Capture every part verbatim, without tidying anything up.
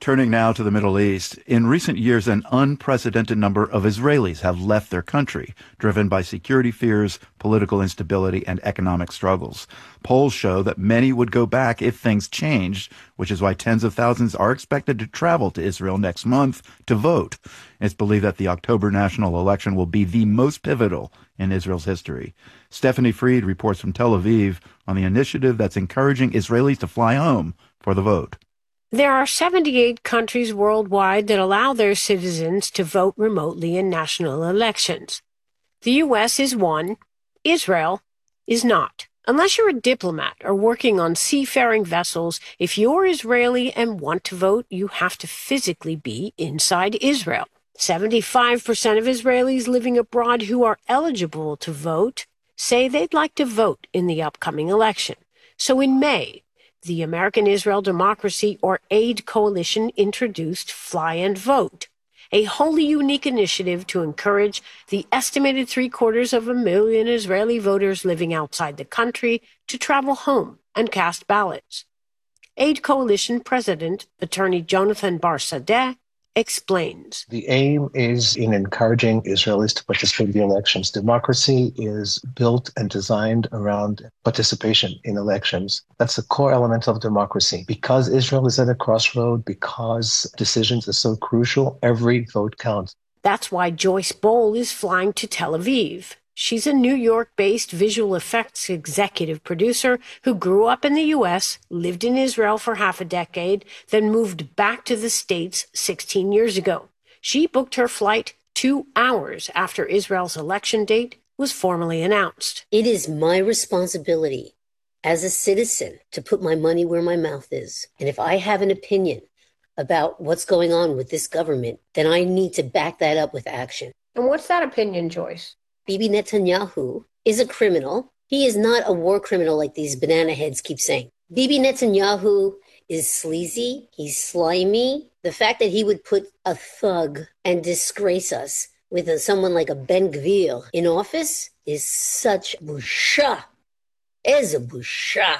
Turning now to the Middle East, in recent years, an unprecedented number of Israelis have left their country, driven by security fears, political instability, and economic struggles. Polls show that many would go back if things changed, which is why tens of thousands are expected to travel to Israel next month to vote. It's believed that the October national election will be the most pivotal in Israel's history. Stephanie Fried reports from Tel Aviv on the initiative that's encouraging Israelis to fly home for the vote. There are seventy-eight countries worldwide that allow their citizens to vote remotely in national elections. The U S is one. Israel is not. Unless you're a diplomat or working on seafaring vessels, if you're Israeli and want to vote, you have to physically be inside Israel. seventy-five percent of Israelis living abroad who are eligible to vote say they'd like to vote in the upcoming election. So in May, the American Israel Democracy, or AID Coalition, introduced Fly and Vote, a wholly unique initiative to encourage the estimated three-quarters of a million Israeli voters living outside the country to travel home and cast ballots. AID Coalition President, Attorney Jonathan Bar-Sadeh, explains. The aim is in encouraging Israelis to participate in the elections. Democracy is built and designed around participation in elections. That's the core element of democracy. Because Israel is at a crossroad, because decisions are so crucial, every vote counts. That's why Joyce Bohl is flying to Tel Aviv. She's a New York-based visual effects executive producer who grew up in the U S, lived in Israel for half a decade, then moved back to the States sixteen years ago. She booked her flight two hours after Israel's election date was formally announced. It is my responsibility as a citizen to put my money where my mouth is. And if I have an opinion about what's going on with this government, then I need to back that up with action. And what's that opinion, Joyce? Bibi Netanyahu is a criminal. He is not a war criminal like these banana heads keep saying. Bibi Netanyahu is sleazy. He's slimy. The fact that he would put a thug and disgrace us with a, someone like a Ben Gvir in office is such busha. Ez a busha.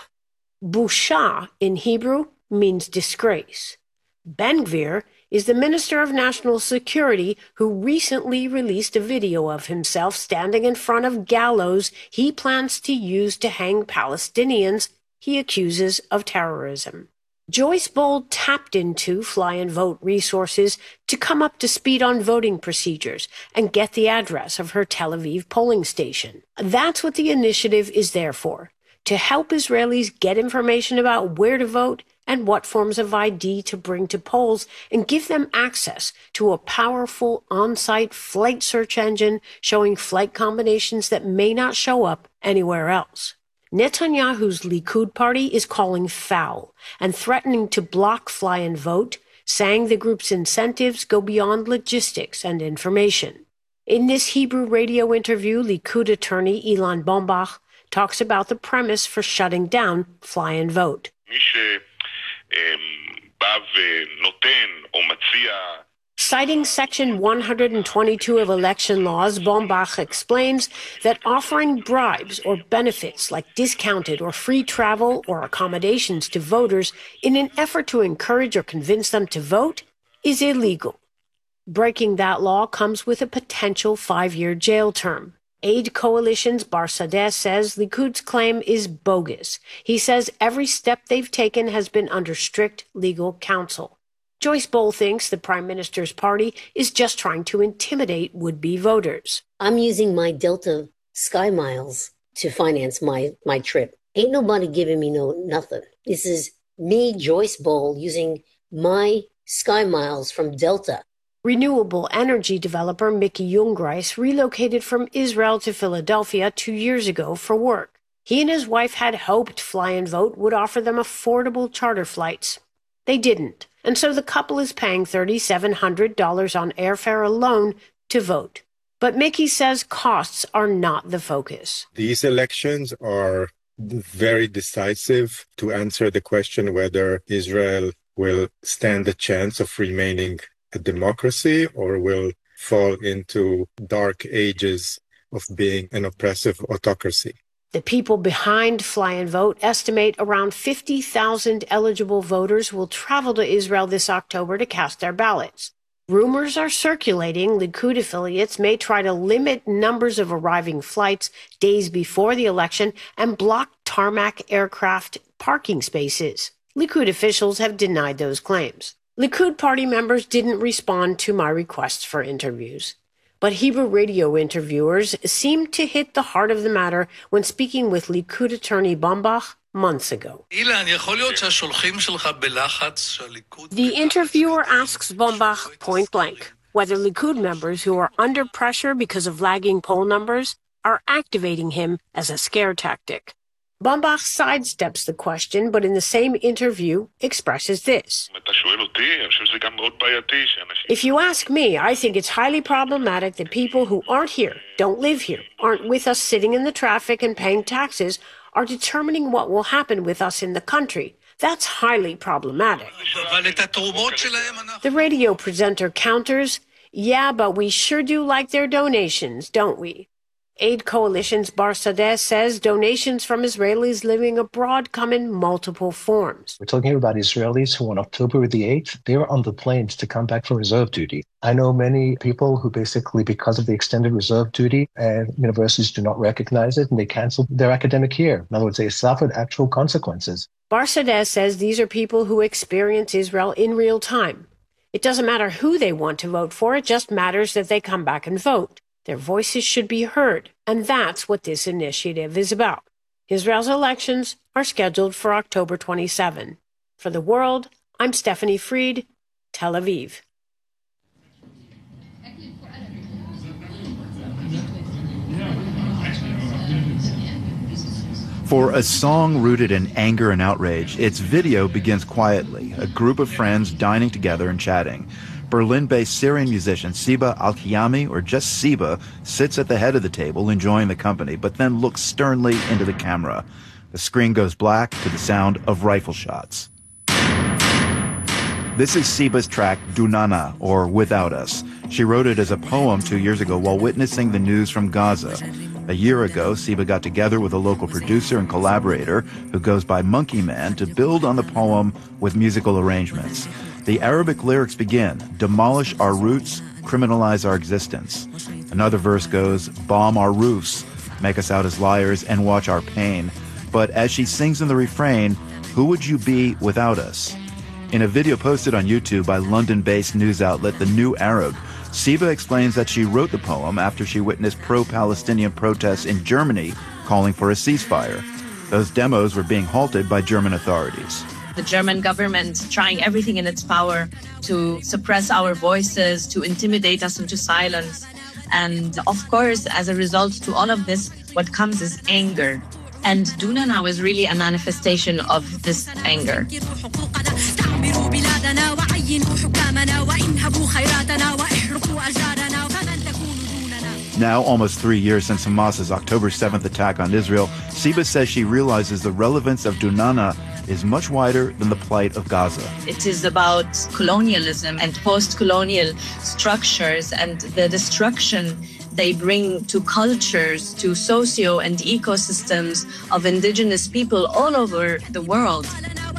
Busha in Hebrew means disgrace. Ben Gvir is the Minister of National Security who recently released a video of himself standing in front of gallows he plans to use to hang Palestinians he accuses of terrorism. Joyce Bohl tapped into Fly and Vote resources to come up to speed on voting procedures and get the address of her Tel Aviv polling station. That's what the initiative is there for, to help Israelis get information about where to vote and what forms of I D to bring to polls, and give them access to a powerful on-site flight search engine showing flight combinations that may not show up anywhere else. Netanyahu's Likud party is calling foul and threatening to block Fly and Vote, saying the group's incentives go beyond logistics and information. In this Hebrew radio interview, Likud attorney Ilan Bombach talks about the premise for shutting down Fly and Vote. Citing Section one hundred twenty-two of election laws, Bombach explains that offering bribes or benefits like discounted or free travel or accommodations to voters in an effort to encourage or convince them to vote is illegal. Breaking that law comes with a potential five-year jail term. AID Coalition's Bar-Sadeh says Likud's claim is bogus. He says every step they've taken has been under strict legal counsel. Joyce Bohl thinks the Prime Minister's party is just trying to intimidate would-be voters. I'm using my Delta Sky Miles to finance my, my trip. Ain't nobody giving me no nothing. This is me, Joyce Bohl, using my Sky Miles from Delta. Renewable energy developer Mickey Jungreis relocated from Israel to Philadelphia two years ago for work. He and his wife had hoped Fly and Vote would offer them affordable charter flights. They didn't, and so the couple is paying three thousand seven hundred dollars on airfare alone to vote. But Mickey says costs are not the focus. These elections are very decisive to answer the question whether Israel will stand a chance of remaining a democracy or will fall into dark ages of being an oppressive autocracy. The people behind Fly and Vote estimate around fifty thousand eligible voters will travel to Israel this October to cast their ballots. Rumors are circulating Likud affiliates may try to limit numbers of arriving flights days before the election and block tarmac aircraft parking spaces. Likud officials have denied those claims. Likud party members didn't respond to my requests for interviews. But Hebrew radio interviewers seemed to hit the heart of the matter when speaking with Likud attorney Bombach months ago. The interviewer asks Bombach point blank whether Likud members who are under pressure because of lagging poll numbers are activating him as a scare tactic. Bombach sidesteps the question, but in the same interview expresses this. If you ask me, I think it's highly problematic that people who aren't here, don't live here, aren't with us sitting in the traffic and paying taxes, are determining what will happen with us in the country. That's highly problematic. The radio presenter counters, yeah, but we sure do like their donations, don't we? Aid Coalition's Bar Sadeh says donations from Israelis living abroad come in multiple forms. We're talking about Israelis who on October the eighth, they were on the planes to come back for reserve duty. I know many people who basically, because of the extended reserve duty, and universities do not recognize it, and they canceled their academic year. In other words, they suffered actual consequences. Bar Sadeh says these are people who experience Israel in real time. It doesn't matter who they want to vote for, it just matters that they come back and vote. Their voices should be heard, and that's what this initiative is about. Israel's elections are scheduled for October twenty-seventh. For The World, I'm Stephanie Fried, Tel Aviv. For a song rooted in anger and outrage, its video begins quietly, a group of friends dining together and chatting. Berlin-based Syrian musician Siba Al-Kiyami, or just Siba, sits at the head of the table enjoying the company, but then looks sternly into the camera. The screen goes black to the sound of rifle shots. This is Siba's track Dunana, or Without Us. She wrote it as a poem two years ago while witnessing the news from Gaza. A year ago, Siba got together with a local producer and collaborator who goes by Monkey Man to build on the poem with musical arrangements. The Arabic lyrics begin, demolish our roots, criminalize our existence. Another verse goes, bomb our roofs, make us out as liars, and watch our pain. But as she sings in the refrain, who would you be without us? In a video posted on YouTube by London-based news outlet The New Arab, Siba explains that she wrote the poem after she witnessed pro-Palestinian protests in Germany calling for a ceasefire. Those demos were being halted by German authorities. The German government trying everything in its power to suppress our voices, to intimidate us into silence. And of course, as a result to all of this, what comes is anger. And Dunana is really a manifestation of this anger. Now, almost three years since Hamas's October seventh attack on Israel, Siba says she realizes the relevance of Dunana is much wider than the plight of Gaza. It is about colonialism and post-colonial structures and the destruction they bring to cultures, to socio and ecosystems of indigenous people all over the world.